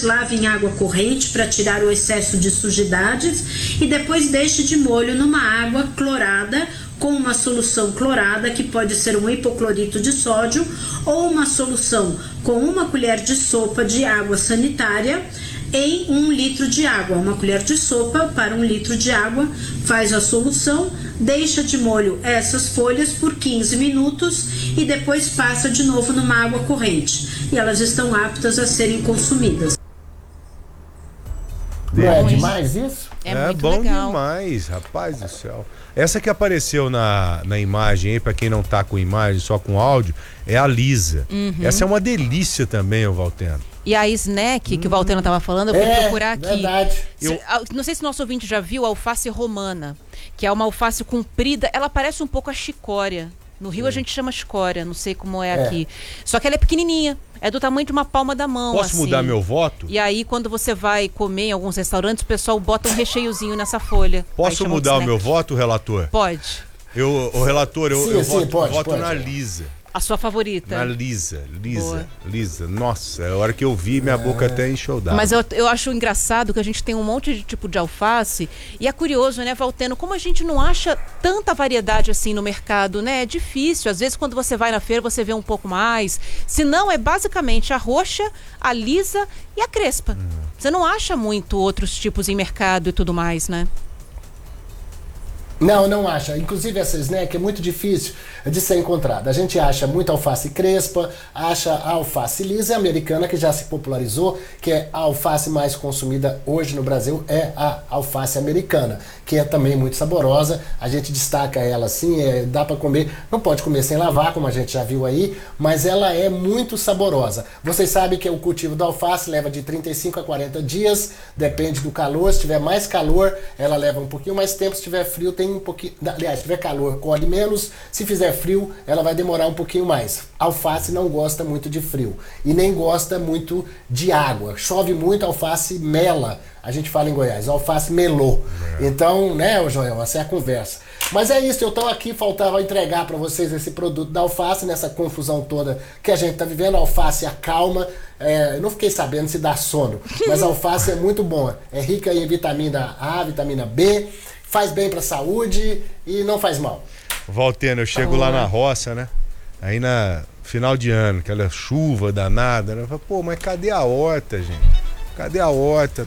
alface, lave em água corrente para tirar o excesso de sujidades e depois deixe de molho numa água clorada com uma solução clorada, que pode ser um hipoclorito de sódio ou uma solução com 1 colher de sopa de água sanitária em 1 litro de água. 1 colher de sopa para 1 litro de água, faz a solução, deixa de molho essas folhas por 15 minutos e depois passa de novo numa água corrente. E elas estão aptas a serem consumidas. Não é demais isso? É bom legal. Demais, rapaz do céu. Essa que apareceu na imagem aí, pra quem não tá com imagem, só com áudio, é a Lisa. Essa é uma delícia também, o Valteno. E a snack que o Valteno tava falando, eu fui procurar aqui. Verdade. Não sei se nosso ouvinte já viu a alface romana, que é uma alface comprida, ela parece um pouco a chicória. No Rio a gente chama chicória, não sei como é aqui. Só que ela é pequenininha, é do tamanho de uma palma da mão. Posso mudar meu voto? E aí, quando você vai comer em alguns restaurantes, o pessoal bota um recheiozinho nessa folha. Posso mudar o meu voto, relator? Pode. O relator, eu voto pode. na Lisa. A sua favorita? Na Lisa. Nossa, a hora que eu vi, minha boca até encheu d'água. Mas eu acho engraçado que a gente tem um monte de tipo de alface. E é curioso, né, Valteno, como a gente não acha tanta variedade assim no mercado, né? É difícil. Às vezes, quando você vai na feira, você vê um pouco mais. Se não, é basicamente a roxa, a lisa e a crespa. Você não acha muito outros tipos em mercado e tudo mais, né? Não acha. Inclusive essa snack é muito difícil de ser encontrada. A gente acha muita alface crespa, acha a alface lisa americana, que já se popularizou, que é a alface mais consumida hoje no Brasil, é a alface americana, que é também muito saborosa. A gente destaca ela assim, dá para comer, não pode comer sem lavar, como a gente já viu aí, mas ela é muito saborosa. Vocês sabem que o cultivo da alface leva de 35 a 40 dias, depende do calor. Se tiver mais calor, ela leva um pouquinho mais tempo. Se tiver frio, tem um pouquinho, aliás, se tiver calor, colhe menos. Se fizer frio, ela vai demorar um pouquinho mais. A alface não gosta muito de frio e nem gosta muito de água. Chove muito, a alface mela. A gente fala em Goiás, a alface melou. Então, né, Joel, essa é a conversa. Mas é isso, eu tô aqui, faltava entregar para vocês esse produto da alface, nessa confusão toda que a gente tá vivendo. A alface acalma, eu não fiquei sabendo se dá sono, mas a alface é muito boa. É rica em vitamina A, vitamina B, faz bem para a saúde e não faz mal. Valteno, eu chego lá na roça, né? Aí na final de ano, aquela chuva danada, né? Eu falo, pô, mas cadê a horta, gente? Cadê a horta?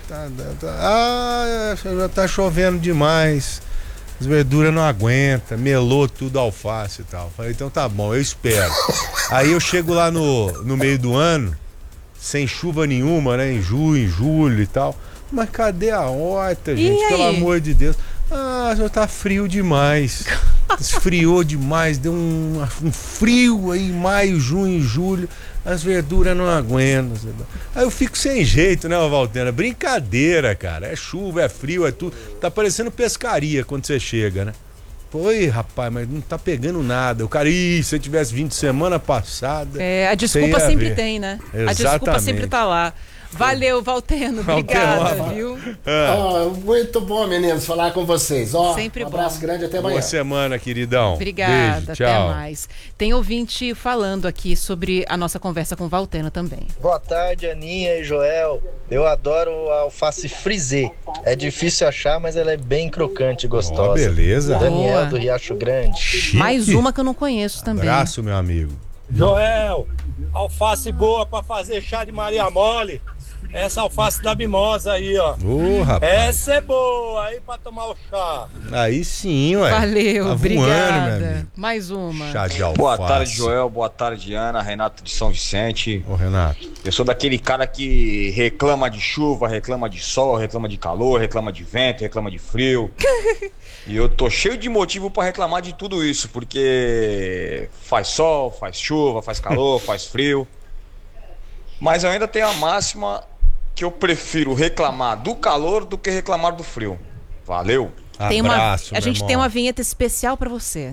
Já tá chovendo demais. As verduras não aguentam, melou tudo a alface e tal. Falei, então tá bom, eu espero. Aí eu chego lá no meio do ano, sem chuva nenhuma, né? Em junho, em julho e tal. Mas cadê a horta, gente? Pelo amor de Deus. Já tá frio demais. Esfriou demais, deu um frio aí em maio, junho, julho. As verduras não aguentam. Aí eu fico sem jeito, né, Valtena? Brincadeira, cara. É chuva, é frio, é tudo. Tá parecendo pescaria quando você chega, né? Oi, rapaz, mas não tá pegando nada. O cara, se eu tivesse vindo semana passada. A desculpa sempre tem, né? Exatamente. A desculpa sempre tá lá. Valeu, Valteno. Obrigada, viu? Muito bom, meninos, falar com vocês. Sempre um abraço grande, até amanhã. Boa semana, queridão. Obrigada, beijo, tchau. Até mais. Tem ouvinte falando aqui sobre a nossa conversa com o Valteno também. Boa tarde, Aninha e Joel. Eu adoro a alface frisée. É difícil achar, mas ela é bem crocante e gostosa. Beleza. Daniel do Riacho Grande. Chique. Mais uma que eu não conheço também. Abraço, meu amigo. Joel, alface boa pra fazer chá de Maria Mole. Essa alface da mimosa aí, ó. Rapaz. Essa é boa aí pra tomar o chá. Aí sim, ué. Valeu, tá obrigada. Voando, mais uma. Chá de alface. Boa tarde, Joel. Boa tarde, Ana. Renato de São Vicente. Ô, Renato. Eu sou daquele cara que reclama de chuva, reclama de sol, reclama de calor, reclama de vento, reclama de frio. E eu tô cheio de motivo pra reclamar de tudo isso, porque faz sol, faz chuva, faz calor, faz frio. Mas eu ainda tenho a máxima que eu prefiro reclamar do calor do que reclamar do frio. Valeu. Abraço, a gente irmão. tem uma vinheta especial pra você.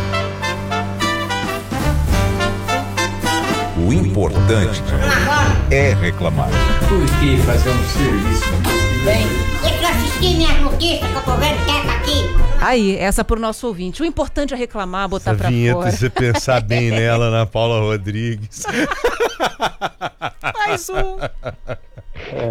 O importante é reclamar. Por que fazer um serviço? Bem, deixa eu assistir minhas notícias que eu tô vendo quieta aqui. Aí, essa pro nosso ouvinte. O importante é reclamar, botar essa pra vinheta, fora. você pensar bem nela, na Paula Rodrigues. Mais um.